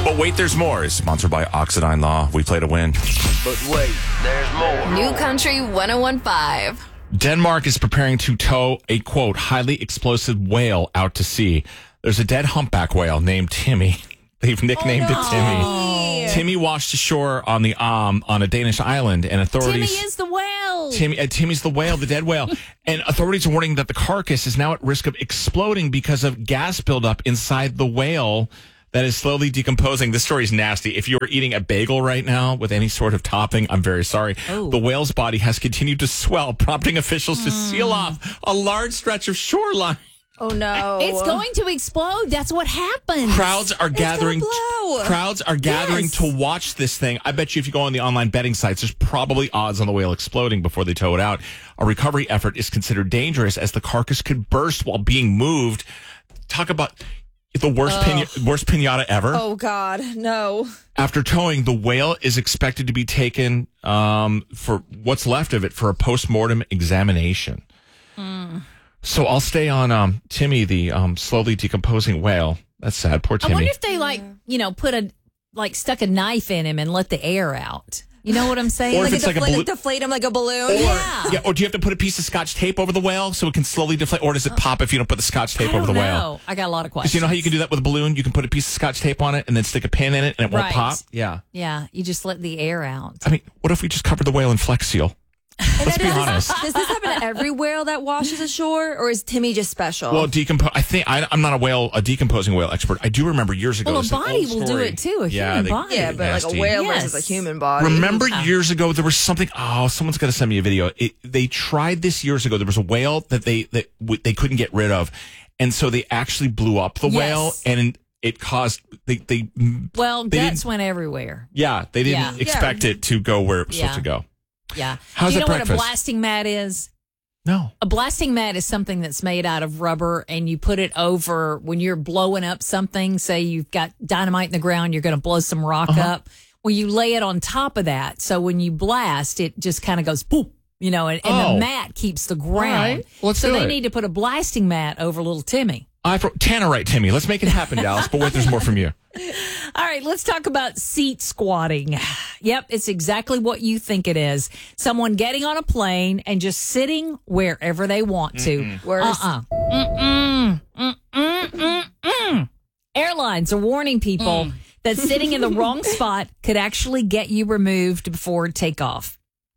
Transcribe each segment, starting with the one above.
But wait, there's more is sponsored by Oxidine Law. We play to win. But wait, there's more. New Country 101.5. Denmark is preparing to tow a, quote, highly explosive whale out to sea. There's a dead humpback whale named Timmy. They've nicknamed it Timmy. Timmy washed ashore on the on a Danish island, and authorities... Timmy is the whale. Timmy's the whale, the dead whale. And authorities are warning that the carcass is now at risk of exploding because of gas buildup inside the whale that is slowly decomposing. This story is nasty. If you were eating a bagel right now with any sort of topping, I'm very sorry. Oh. The whale's body has continued to swell, prompting officials to seal off a large stretch of shoreline. Oh, no. It's going to explode. That's what happens. Crowds are gathering. blow. Crowds are gathering Yes. to watch this thing. I bet you if you go on the online betting sites, there's probably odds on the whale exploding before they tow it out. A recovery effort is considered dangerous as the carcass could burst while being moved. Talk about the worst pinata ever. Oh, God. No. After towing, the whale is expected to be taken for what's left of it for a post-mortem examination. So I'll stay on Timmy, the slowly decomposing whale. That's sad. Poor Timmy. I wonder if they stuck a knife in him and let the air out. You know what I'm saying? Or if it's like a balloon. deflate him like a balloon. Or do you have to put a piece of Scotch tape over the whale so it can slowly deflate? Or does it pop if you don't put the Scotch tape over the whale? I got a lot of questions. Because you know how you can do that with a balloon? You can put a piece of Scotch tape on it and then stick a pin in it and it won't Right. pop? Yeah. Yeah, you just let the air out. I mean, what if we just covered the whale in Flex Seal? Let's be honest. Does this happen to every whale that washes ashore, or is Timmy just special? Well, I'm not a decomposing whale expert. I do remember years ago. Well, a it's an body old will do story. it too. A Yeah, human they- body. yeah, but like a nasty. whale Yes. versus a human body. Remember years ago there was something? Oh, someone's got to send me a video. They tried this years ago. There was a whale that they couldn't get rid of, and so they actually blew up the whale, and it caused they. Well, they guts didn't- went everywhere. Yeah, they didn't Yeah. expect it to go where it was supposed to go. Yeah. How's Do you that know what a breakfast? blasting mat is? No. A blasting mat is something that's made out of rubber, and you put it over when you're blowing up something. Say you've got dynamite in the ground, you're going to blow some rock up. Well, you lay it on top of that, so when you blast, it just kind of goes boop, and the mat keeps the ground. right. Let's so do they it. need to put a blasting mat over little Timmy. Tannerite Timmy. Let's make it happen, Dallas. But wait, there's more from you. All right, let's talk about seat squatting. Yep, it's exactly what you think it is. Someone getting on a plane and just sitting wherever they want to. Worse. Airlines are warning people that sitting in the wrong spot could actually get you removed before takeoff.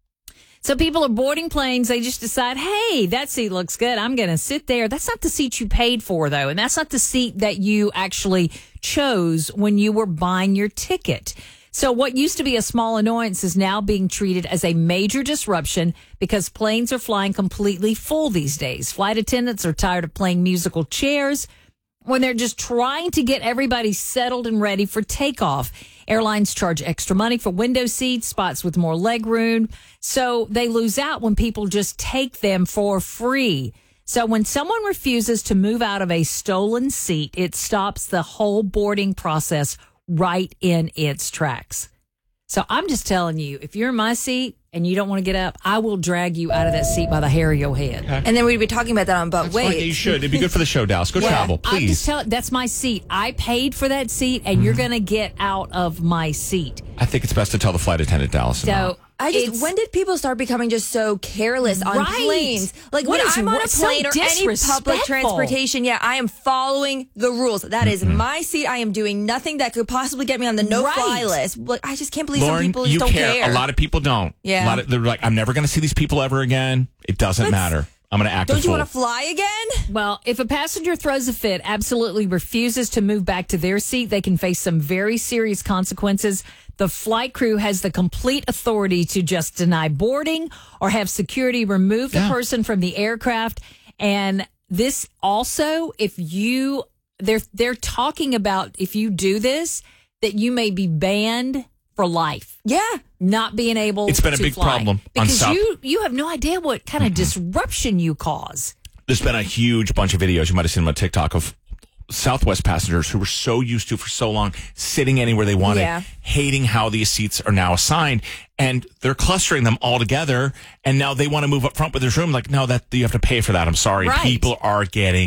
So people are boarding planes. They just decide, hey, that seat looks good. I'm going to sit there. That's not the seat you paid for, though. And that's not the seat that you actually chose when you were buying your ticket. So what used to be a small annoyance is now being treated as a major disruption because planes are flying completely full these days. Flight attendants are tired of playing musical chairs when they're just trying to get everybody settled and ready for takeoff. Airlines charge extra money for window seats, spots with more leg room. So they lose out when people just take them for free. So when someone refuses to move out of a stolen seat, it stops the whole boarding process right in its tracks. So I'm just telling you, if you're in my seat and you don't want to get up, I will drag you out of that seat by the hair of your head. Okay. And then we'd be talking about that on But Okay, Wait. you should. It'd be good for the show, Dallas. Go travel, I'm just please. telling, that's my seat. I paid for that seat, and you're going to get out of my seat. I think it's best to tell the flight attendant, Dallas. So When did people start becoming just so careless on Right. planes? Like What when is I'm on a so plane or any public disrespectful. transportation, I am following the rules. That is my seat. I am doing nothing that could possibly get me on the no-fly Right. list. Like, I just can't believe Lauren, some people you just don't care. A lot of people don't. Yeah. They're like, I'm never going to see these people ever again. It doesn't matter. I'm going to act a Don't you fool. want to fly again? Well, if a passenger throws a fit, absolutely refuses to move back to their seat, they can face some very serious consequences. The flight crew has the complete authority to just deny boarding or have security remove the person from the aircraft. And this also, they're talking about if you do this, that you may be banned for life. Yeah. Not being able It's been a to big fly. problem on because South. you have no idea what kind of disruption you cause. There's been a huge bunch of videos, you might have seen them on TikTok, of Southwest passengers who were so used to for so long sitting anywhere they wanted, hating how these seats are now assigned, and they're clustering them all together, and now they want to move up front with their room. Like, no, that you have to pay for that. I'm sorry. Right. People are getting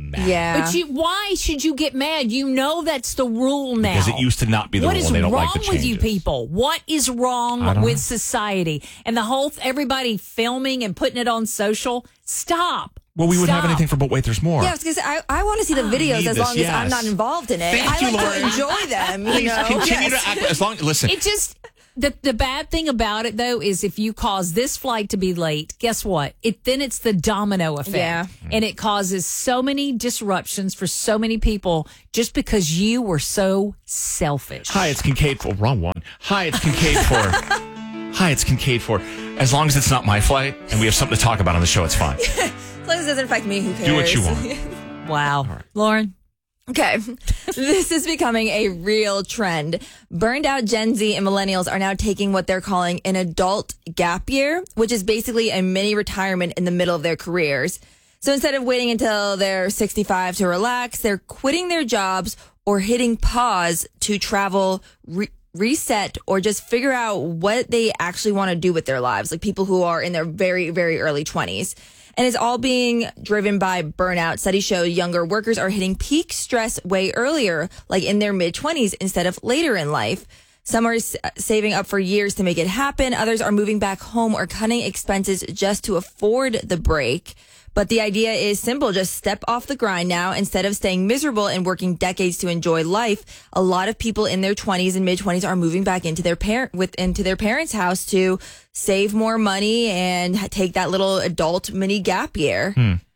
mad. Yeah. But why should you get mad? You know that's the rule now. Because it used to not be the What rule. is and they don't wrong like the with changes. you people? What is I wrong don't with know. society? And the whole everybody filming and putting it on social? Stop. Well, we wouldn't have Stop. anything for But Wait, There's More. Yeah, because I want to see the videos need as this, long as I'm yes. not involved in it. Thank I you, like Lauren. to enjoy them. You Please know? continue Yes. to act as long. Listen, It just the bad thing about it though is if you cause this flight to be late, guess what? Then it's the domino effect. Yeah. And it causes so many disruptions for so many people just because you were so selfish. hi, it's Kincaid for wrong one. Hi, it's Kincaid for. Hi, it's Kincaid for. As long as it's not my flight and we have something to talk about on the show, it's fine. As long as it doesn't affect me, who cares? Do what you want. Wow. Lauren? Okay. This is becoming a real trend. Burned out Gen Z and millennials are now taking what they're calling an adult gap year, which is basically a mini retirement in the middle of their careers. So instead of waiting until they're 65 to relax, they're quitting their jobs or hitting pause to travel, reset, or just figure out what they actually want to do with their lives. Like people who are in their very, very early 20s. And it's all being driven by burnout. Studies show younger workers are hitting peak stress way earlier, like in their mid-20s instead of later in life. Some are saving up for years to make it happen. Others are moving back home or cutting expenses just to afford the break. But the idea is simple. Just step off the grind now instead of staying miserable and working decades to enjoy life. A lot of people in their 20s and mid-20s are moving back into their parents' house to save more money and take that little adult mini gap year.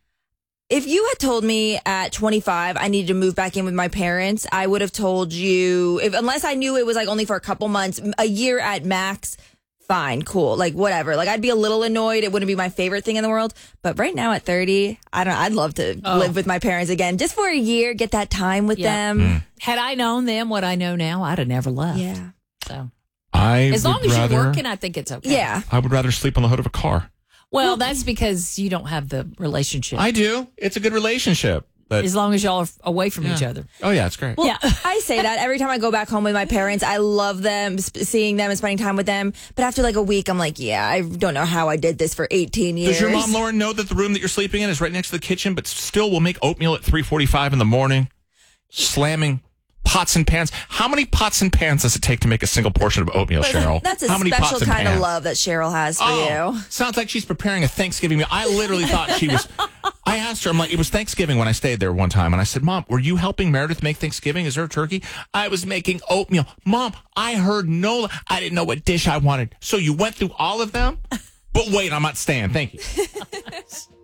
If you had told me at 25 I needed to move back in with my parents, I would have told you, unless I knew it was like only for a couple months, a year at max, fine, cool, like whatever. Like I'd be a little annoyed. It wouldn't be my favorite thing in the world. But right now at 30, I'd love to live with my parents again, just for a year, get that time with them. Had I known them what I know now, I'd have never left. Yeah. So As long as you're working, I think it's okay. Yeah. I would rather sleep on the hood of a car. Well, that's because you don't have the relationship. I do. It's a good relationship. But, As long as y'all are away from each other. oh, yeah, it's great. Well, Yeah. I say that every time I go back home with my parents. I love them, seeing them and spending time with them. But after like a week, I'm like, yeah, I don't know how I did this for 18 years. Does your mom, Lauren, know that the room that you're sleeping in is right next to the kitchen, but still will make oatmeal at 3:45 in the morning, slamming pots and pans? How many pots and pans does it take to make a single portion of oatmeal, Cheryl? That's a How many special pots and kind of pans? love that Cheryl has for you. Sounds like she's preparing a Thanksgiving meal. I literally thought she was. I asked her, I'm like, it was Thanksgiving when I stayed there one time, and I said, Mom, were you helping Meredith make Thanksgiving? Is there a turkey? I was making oatmeal. Mom, I heard no. I didn't know what dish I wanted. So you went through all of them? But wait, I'm not staying. Thank you.